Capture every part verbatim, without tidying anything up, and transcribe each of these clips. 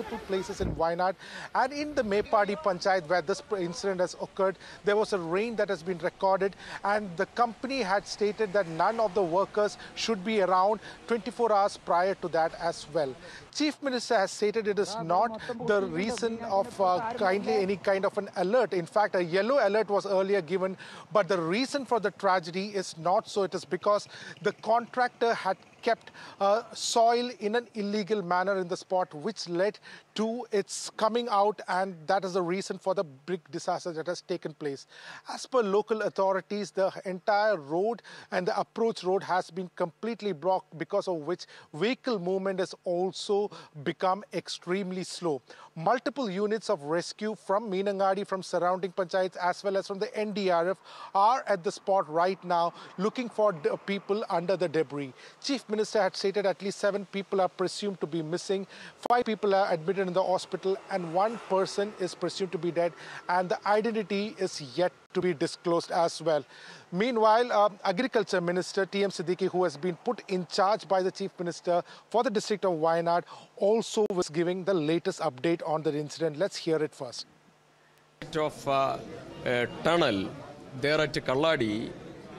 multiple places in Wayanad. And in the Mepadi Panchayat, where this incident has occurred, there was a rain that has been recorded, and the company had stated that none of the workers should be around twenty-four hours prior to that as well. Chief Minister has stated it is not the reason of uh, kindly any kind of an alert. In fact, a yellow alert was earlier given, but the reason for the tragedy is not so. It is because the contractor had kept uh, soil in an illegal manner in the spot, which led to its coming out, and that is the reason for the big disaster that has taken place. As per local authorities, the entire road and the approach road has been completely blocked, because of which vehicle movement has also become extremely slow. Multiple units of rescue from Meenangadi, from surrounding panchayats, as well as from the N D R F are at the spot right now looking for the people under the debris. Chief Minister had stated at least seven people are presumed to be missing, five people are admitted in the hospital, and one person is presumed to be dead, and the identity is yet to be disclosed as well. Meanwhile, uh, Agriculture Minister T M Siddiqui, who has been put in charge by the Chief Minister for the district of Wayanad, also was giving the latest update on the incident. Let's hear it first. Of uh, a tunnel there at Kalladi,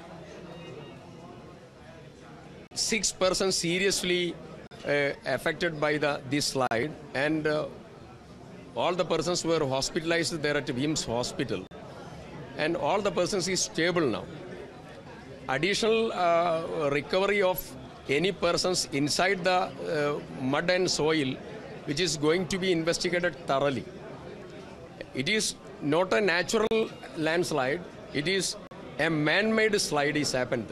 six persons seriously uh, affected by the this slide, and uh, all the persons were hospitalized there at V I M S hospital, and all the persons is stable now. Additional uh, recovery of any persons inside the uh, mud and soil, which is going to be investigated thoroughly. It is not a natural landslide, it is a man-made slide is happened there.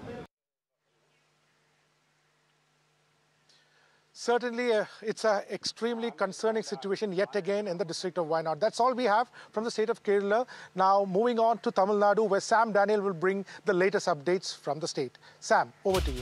Certainly, uh, it's an extremely concerning situation yet again in the district of Wayanad. That's all we have from the state of Kerala. Now, moving on to Tamil Nadu, where Sam Daniel will bring the latest updates from the state. Sam, over to you.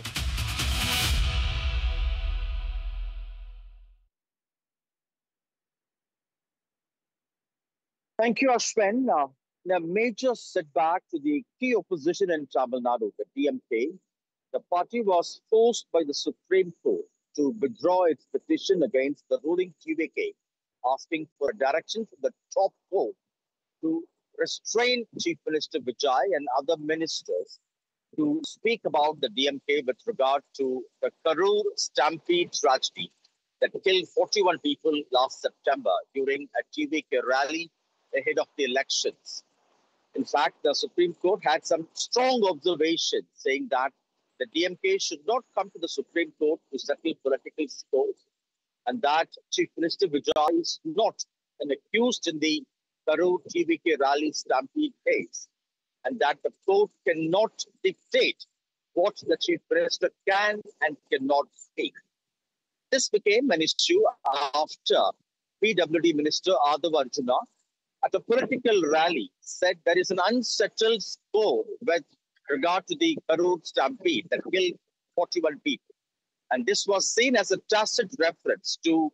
Thank you, Ashwin. Uh, a major setback to the key opposition in Tamil Nadu, the D M K. The party was forced by the Supreme Court to withdraw its petition against the ruling T V K, asking for a direction from the top court to restrain Chief Minister Vijay and other ministers to speak about the D M K with regard to the Karur stampede tragedy that killed forty-one people last September during a T V K rally ahead of the elections. In fact, the Supreme Court had some strong observations saying that the D M K should not come to the Supreme Court to settle political scores, and that Chief Minister Vijay is not an accused in the Karur T V K rally stampede case, and that the court cannot dictate what the Chief Minister can and cannot speak. This became an issue after P W D Minister Adhav Arjuna, at a political rally, said there is an unsettled score with regard to the Karur stampede that killed forty-one people. And this was seen as a tacit reference to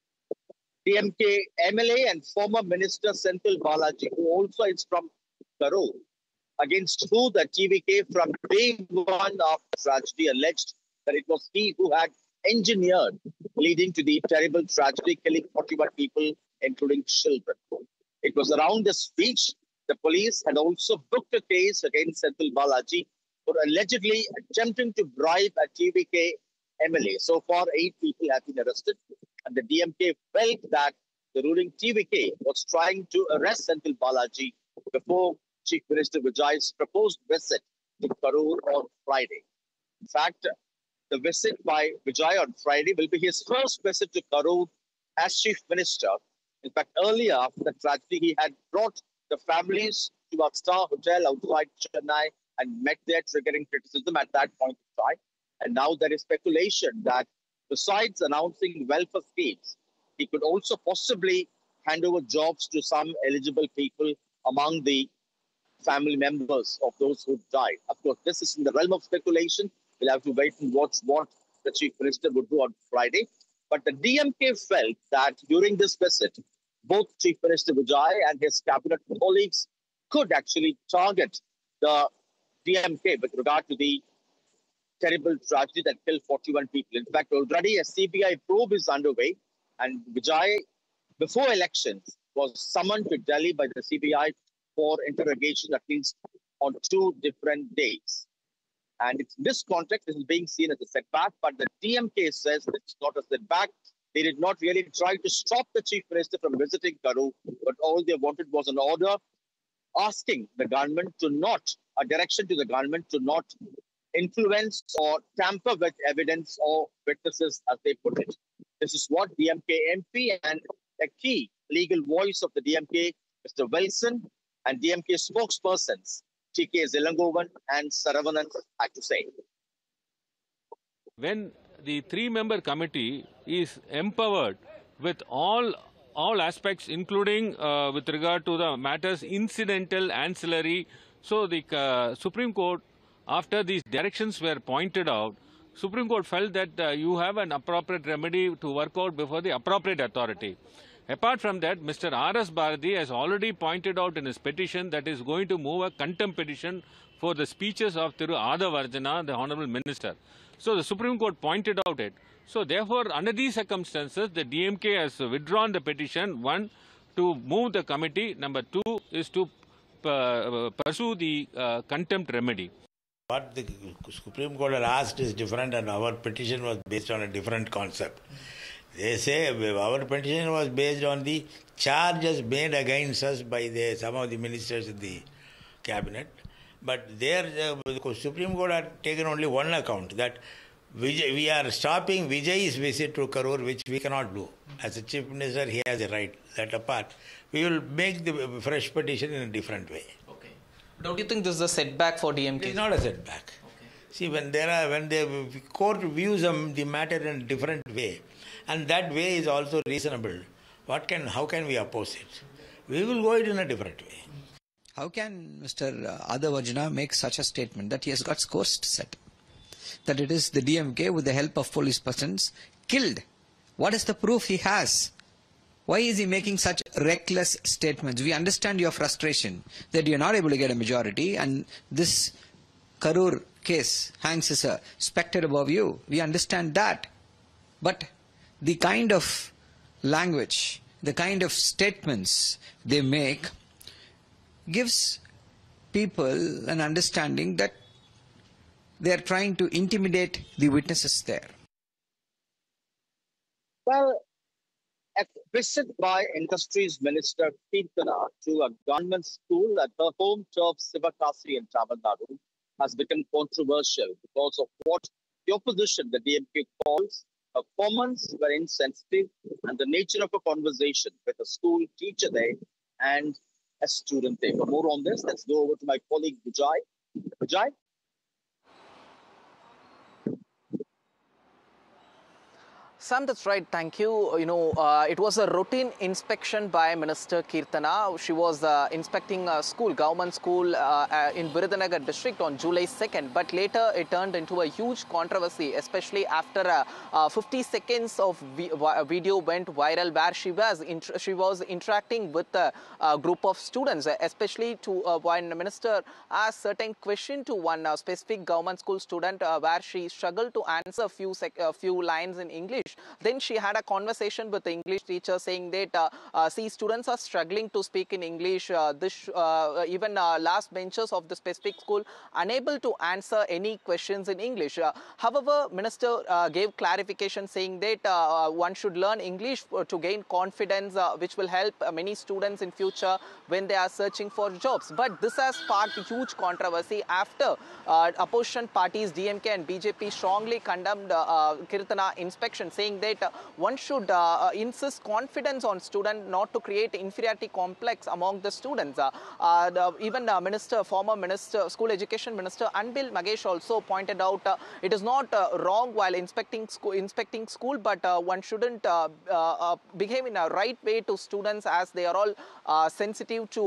D M K M L A and former Minister Senthil Balaji, who also is from Karur, against who the T V K from day one of the tragedy alleged that it was he who had engineered, leading to the terrible tragedy, killing forty-one people, including children. It was around this speech the police had also booked a case against Senthil Balaji for allegedly attempting to bribe a T V K M L A. So far, eight people have been arrested, and the D M K felt that the ruling T V K was trying to arrest Senthil Balaji before Chief Minister Vijay's proposed visit to Karur on Friday. In fact, the visit by Vijay on Friday will be his first visit to Karur as Chief Minister. In fact, earlier after the tragedy, he had brought the families to a star hotel outside Chennai and met there, triggering criticism at that point in time. And now there is speculation that besides announcing welfare schemes, he could also possibly hand over jobs to some eligible people among the family members of those who died. Of course, this is in the realm of speculation. We'll have to wait and watch what the Chief Minister would do on Friday. But the D M K felt that during this visit, both Chief Minister Vijay and his cabinet colleagues could actually target the D M K with regard to the terrible tragedy that killed forty-one people. In fact, already a C B I probe is underway And Vijay, before elections, was summoned to Delhi by the C B I for interrogation at least on two different days. And it's, this context is being seen as a setback, but the D M K says it's not a setback. They did not really try to stop the Chief Minister from visiting Karur, but all they wanted was an order asking the government to not, a direction to the government to not influence or tamper with evidence or witnesses, as they put it. This is what D M K M P and a key legal voice of the D M K, Mister Wilson, and D M K spokespersons, T K Zilangovan and Saravanan, had to say. When the three-member committee is empowered with all all aspects, including uh, with regard to the matters incidental, ancillary, so the uh, Supreme Court, after these directions were pointed out, Supreme Court felt that uh, you have an appropriate remedy to work out before the appropriate authority. Apart from that, Mister R S Bharati has already pointed out in his petition that is going to move a contempt petition for the speeches of Thiru Adhavarjana, the Honourable Minister. So the Supreme Court pointed out it. So therefore, under these circumstances, the D M K has withdrawn the petition, one, to move the committee, number two is to uh, pursue the uh, contempt remedy. What the Supreme Court had asked is different, and our petition was based on a different concept. They say our petition was based on the charges made against us by the, some of the ministers in the cabinet. But there, uh, the Supreme Court had taken only one account, that Vijay, we are stopping Vijay's visit to Karur, which we cannot do. As a Chief Minister, he has a right. That apart, we will make the fresh petition in a different way. Okay. Don't you think this is a setback for D M K? It is not a setback. Okay. See, when there are, when the court views them, the matter in a different way, and that way is also reasonable, what can, how can we oppose it? We will go it in a different way. How can Mister Adhavarjana make such a statement that he has got scores set? That it is the D M K with the help of police persons killed. What is the proof he has? Why is he making such reckless statements? We understand your frustration that you are not able to get a majority and this Karur case hangs as a spectre above you. We understand that. But the kind of language, the kind of statements they make gives people an understanding that they are trying to intimidate the witnesses there. Well, a visit by Industries Minister Kirtana to a government school at her home turf Sivakasi in Tamil Nadu has become controversial because of what the opposition, the D M K, calls her comments were insensitive and the nature of a conversation with a school teacher there and a student there. For more on this, let's go over to my colleague Vijay. Vijay? Sam, that's right. Thank you. You know, uh, it was a routine inspection by Minister Kirtana. She was uh, inspecting a school, government school uh, uh, in Virudhunagar district on July second. But later it turned into a huge controversy, especially after uh, uh, fifty seconds of vi video went viral where she was she was interacting with a, a group of students, especially to uh, when the minister asked certain question to one uh, specific government school student uh, where she struggled to answer a few, sec uh, few lines in English. Then she had a conversation with the English teacher saying that, uh, uh, see, students are struggling to speak in English. Uh, this, uh, even uh, last benchers of the specific school unable to answer any questions in English. Uh, however, Minister uh, gave clarification saying that uh, one should learn English to gain confidence, uh, which will help uh, many students in future when they are searching for jobs. But this has sparked huge controversy after uh, opposition parties D M K and B J P strongly condemned uh, uh, Kirtana inspection, saying that uh, one should uh, insist confidence on students, not to create inferiority complex among the students. Uh, uh, the, even uh, Minister, former Minister, School Education Minister Anbil Magesh also pointed out uh, it is not uh, wrong while inspecting school, inspecting school, but uh, one shouldn't uh, uh, behave in a right way to students as they are all uh, sensitive to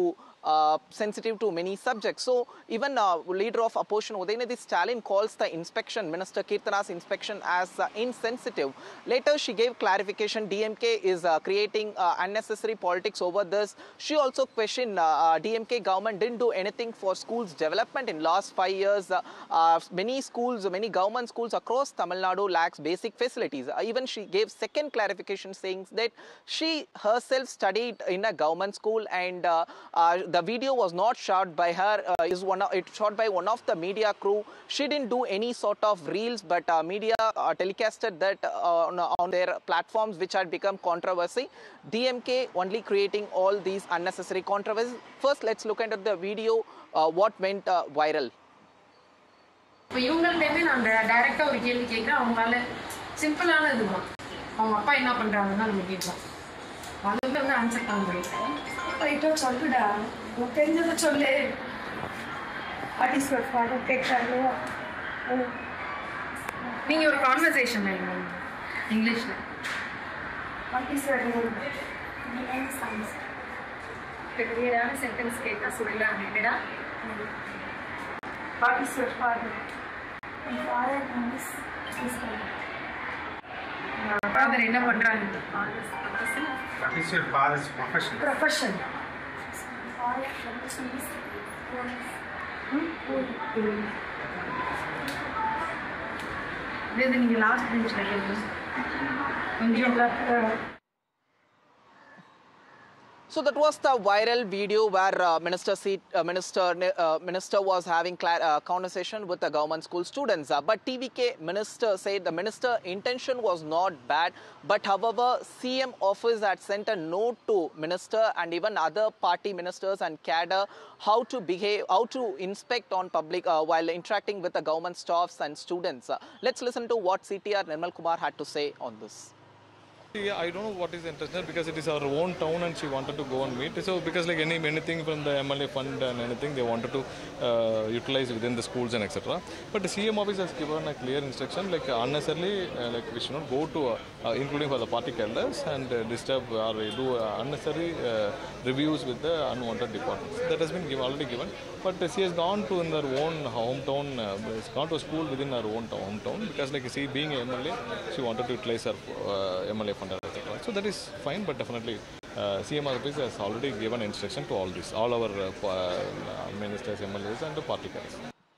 uh, sensitive to many subjects. So even uh, leader of opposition Udayanidhi Stalin calls the inspection, Minister Keerthana's inspection, as uh, insensitive. Later she gave clarification D M K is uh, creating uh, unnecessary politics over this. She also questioned uh, uh, D M K government didn't do anything for schools development in last five years. Uh, uh, many schools, many government schools across Tamil Nadu lacks basic facilities. Uh, even she gave second clarification saying that she herself studied in a government school, and uh, uh, the video was not shot by her. Uh, is one of, it shot by one of the media crew. She didn't do any sort of reels, but uh, media uh, telecasted that uh, on, on their platforms, which had become controversy. D M K only creating all these unnecessary controversies. First, let's look at the video. Uh, what went uh, viral? இப்போ இவங்கள்ட்டேயுமே நான் டைரெக்டாக ஒரு கேள்வி கேட்குறேன். அவங்களால சிம்பிளான இதுதான், அவங்க அப்பா என்ன பண்ணுறாங்கன்னா நம்ம கேட்கலாம். அது வந்து ஆன்சர் பண்ண முடியும். ரைட்டாக சொல்லுடா, உனக்கு தெரிஞ்சதை சொல்லு. வாட் இஸ் யுவர் ஃபாதர் கேட்குறாங்க. நீங்கள் ஒரு கான்வர்சேஷன் வேணும் இங்கிலீஷில். What is your name? Science. கிளியரான சென்டென்ஸ் கேட்டால் சொல்லலாம் அப்படின்னா. What is your father? My father is his father. Father, என்ன பண்றாங்க? What is your father's profession? Profession. Father profession is police. இது நீங்க லாஸ்ட் பெஞ்ச்ல கேளுங்க. கொஞ்சம் So that was the viral video where uh, Minister seat, uh, Minister uh, Minister was having uh, conversation with the government school students. Uh, but T V K Minister said the Minister intention was not bad. But however, C M office had sent a note to Minister and even other party ministers and cadre how to behave, how to inspect on public uh, while interacting with the government staffs and students. Uh, let's listen to what C T R Nirmal Kumar had to say on this. Yeah, I don't know what is the intention, because it is our own town and she wanted to go and meet. So because like any anything from the M L A fund and anything they wanted to uh, utilize within the schools and et cetera. But the C M office has given a clear instruction, like uh, unnecessarily, uh, like we should not go to, uh, uh, including for the party elders, and uh, disturb or do uh, unnecessary uh, reviews with the unwanted departments. That has been give, already given. But uh, she has gone to in her own hometown, uh, gone to a school within her own hometown, because like she being a M L A, she wanted to utilize her uh, M L A fund, et cetera. So that is fine, but definitely uh, C M office has already given instruction to all this, all our uh, ministers, M L As and the party guys.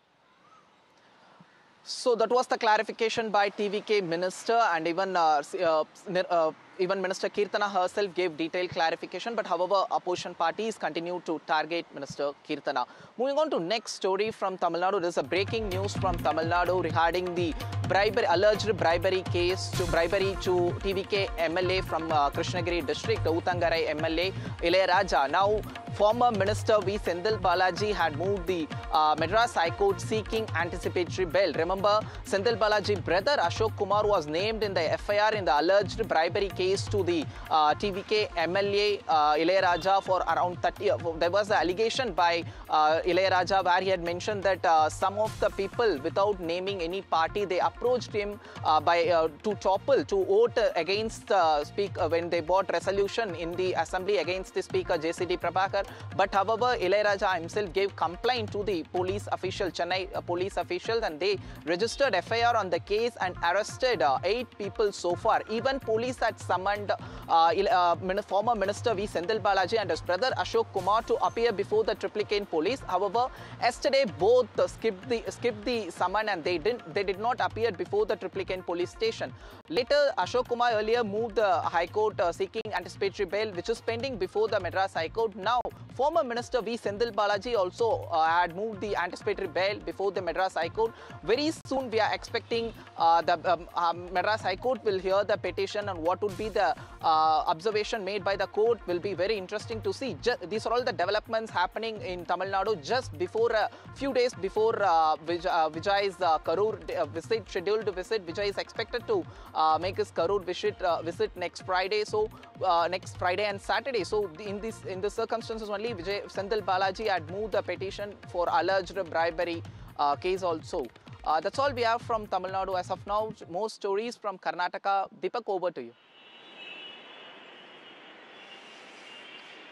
So that was the clarification by T V K Minister, and even uh, uh, uh, even Minister Keerthana herself gave detailed clarification. But however, opposition parties continue to target Minister Keerthana. Moving on to next story from Tamil Nadu. There is a breaking news from Tamil Nadu regarding the bribery, alleged bribery case to bribery to T V K M L A from uh, Krishnagiri district, Uttangarai M L A Ilayaraja. Now, former Minister V. Senthil Balaji had moved the uh, Madras High Court seeking anticipatory bail. Remember, Senthil Balaji's brother Ashok Kumar was named in the F I R in the alleged bribery case to the uh, T V K M L A uh, Ilayaraja for around thirty. Uh, there was an allegation by uh, Ilayaraja where he had mentioned that uh, some of the people, without naming any party, they approached him uh, by uh, to topple, to vote uh, against uh, speaker when they brought resolution in the assembly against the speaker J C D Prabhakar. But however, Ilayaraja himself gave complaint to the police official, Chennai uh, police officials, and they registered F I R on the case and arrested uh, eight people so far. Even police had summoned uh, uh, former Minister V. Senthil Balaji and his brother Ashok Kumar to appear before the Triplicane police. However, yesterday both uh, skipped the skipped the summon and they didn't they did not appear before the Triplicane police station. Later, Ashok Kumar earlier moved the High Court uh, seeking anticipatory bail, which is pending before the Madras High Court. Now, former Minister V. Senthil Balaji also uh, had moved the anticipatory bail before the Madras High Court. Very soon, we are expecting uh, the um, um, Madras High Court will hear the petition, and what would be the uh, observation made by the court will be very interesting to see. Just, these are all the developments happening in Tamil Nadu just before a uh, few days before uh, Vijay, uh, Vijay's uh, Karur uh, visit, scheduled visit. Vijay is expected to uh, make his Karur visit uh, visit next Friday. So uh, next Friday and Saturday. So in this in the circumstances only, Vijay Senthil Balaji had moved the petition for alleged bribery uh, case also. Uh, that's all we have from Tamil Nadu as of now. More stories from Karnataka. Deepak, over to you.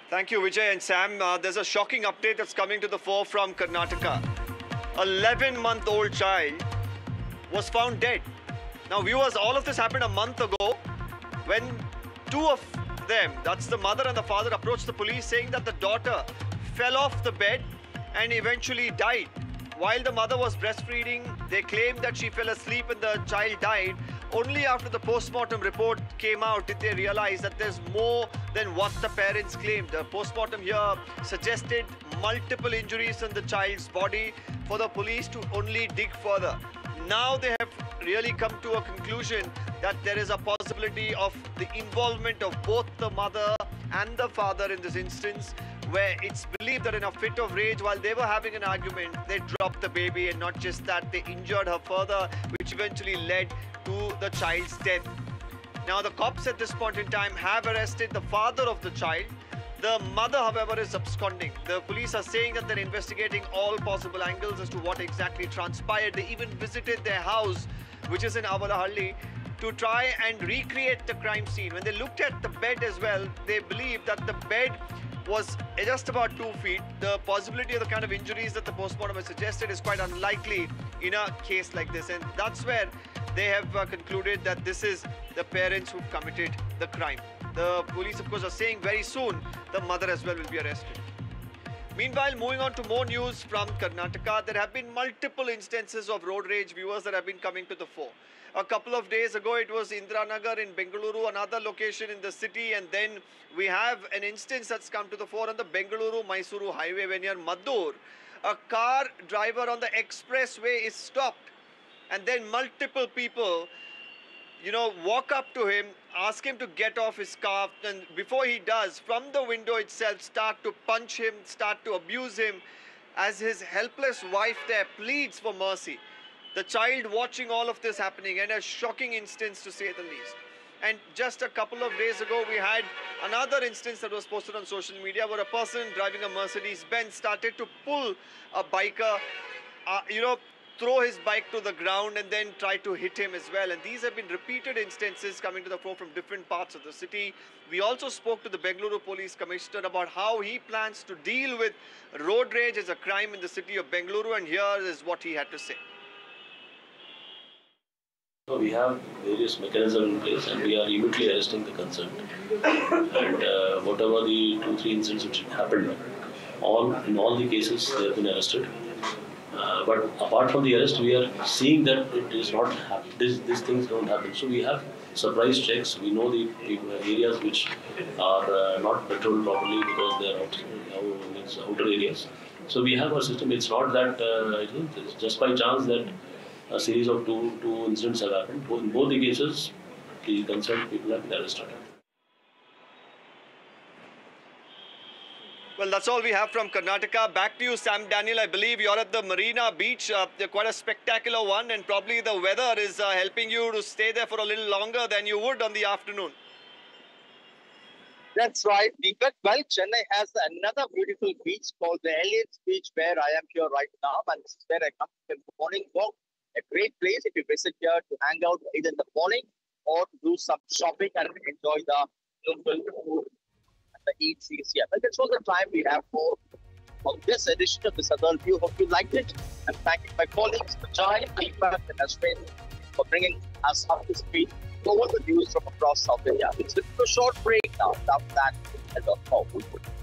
Thank you, Vijay and Sam. Uh, there's a shocking update that's coming to the fore from Karnataka. eleven-month-old child was found dead. Now, viewers, all of this happened a month ago when two of them, that's the mother and the father, approached the police saying that the daughter fell off the bed and eventually died. While the mother was breastfeeding, they claimed that she fell asleep and the child died. Only after the post-mortem report came out did they realize that there's more than what the parents claimed. The post-mortem here suggested multiple injuries in the child's body for the police to only dig further. Now they have really come to a conclusion that there is a possibility of the involvement of both the mother and the father in this instance, where it's believed that in a fit of rage, while they were having an argument, they dropped the baby, and not just that, they injured her further, which eventually led to the child's death. Now, the cops at this point in time have arrested the father of the child. The mother, however, is absconding. The police are saying that they're investigating all possible angles as to what exactly transpired. They even visited their house, which is in Avalahalli, to try and recreate the crime scene. When they looked at the bed as well, they believe that the bed was just about two feet. The possibility of the kind of injuries that the postmortem has suggested is quite unlikely in a case like this. And that's where they have uh, concluded that this is the parents who committed the crime. The police, of course, are saying very soon the mother as well will be arrested. Meanwhile, moving on to more news from Karnataka, there have been multiple instances of road rage, viewers, that have been coming to the fore. A couple of days ago, it was Indiranagar in Bengaluru, another location in the city, and then we have an instance that's come to the fore on the Bengaluru-Mysuru highway when near Maddur. A car driver on the expressway is stopped, and then multiple people, you know, walk up to him, ask him to get off his car, and before he does, from the window itself, start to punch him, start to abuse him, as his helpless wife there pleads for mercy. The child watching all of this happening, and a shocking instance to say the least. And just a couple of days ago, we had another instance that was posted on social media where a person driving a Mercedes-Benz started to pull a biker, uh, you know, throw his bike to the ground and then try to hit him as well. And these have been repeated instances coming to the fore from different parts of the city. We also spoke to the Bengaluru Police Commissioner about how he plans to deal with road rage as a crime in the city of Bengaluru, and here is what he had to say. So we have various mechanisms in place, and we are immediately arresting the concerned. And uh, whatever the two, three incidents which happened, all in all the cases they have been arrested. Uh, but apart from the arrest, we are seeing that it is not happen. This, these things don't happen. So we have surprise checks. We know the, the areas which are uh, not patrolled properly because they are out, uh, outer areas. So we have our system. It's not that uh, it's just by chance that a series of two two incidents have happened. In both the cases, the concerned people have been arrested. Well, that's all we have from Karnataka. Back to you, Sam Daniel. I believe you're at the Marina Beach. Uh, quite a spectacular one, and probably the weather is uh, helping you to stay there for a little longer than you would on the afternoon. That's right, Deepak. Well, Chennai has another beautiful beach called the Elliott's Beach, where I am here right now, and this is where I come for the morning walk. A great place if you visit here to hang out either in the morning or to do some shopping and enjoy the local food and the eat seats here. But that's all the time we have for on this edition of the Southern View. Hope you liked it, and thank you my colleagues, Vijay, Deepak, and Ashwin for bringing us up to speed over the news from across South India. It's a short break now. After that, I don't know.